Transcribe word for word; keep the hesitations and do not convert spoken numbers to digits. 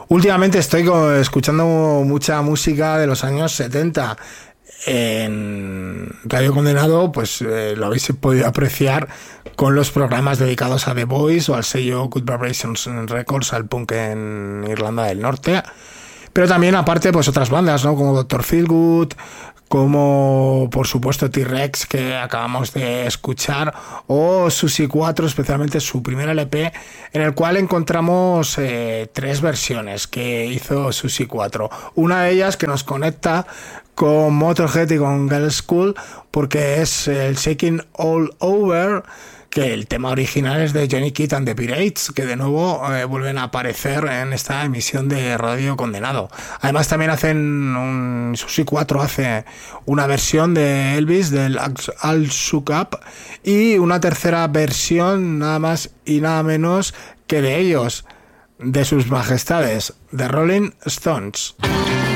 Últimamente estoy co- escuchando mucha música de los años setenta. En Radio Condenado, pues eh, lo habéis podido apreciar con los programas dedicados a The Voice o al sello Good Vibrations Records, al punk en Irlanda del Norte. Pero también, aparte, pues otras bandas, ¿no? Como doctor Feelgood, como por supuesto T-Rex, que acabamos de escuchar, o Susi cuatro, especialmente su primer L P, en el cual encontramos eh, tres versiones que hizo Susi cuatro. Una de ellas que nos conecta con Motorhead y con Girls' School, porque es el Shaking All Over, que el tema original es de Johnny Kidd and the Pirates, que de nuevo eh, vuelven a aparecer en esta emisión de Radio Condenado. Además también hacen un, Susi cuatro hace una versión de Elvis, del All Shook Up, y una tercera versión nada más y nada menos que de ellos, de sus majestades, de Rolling Stones.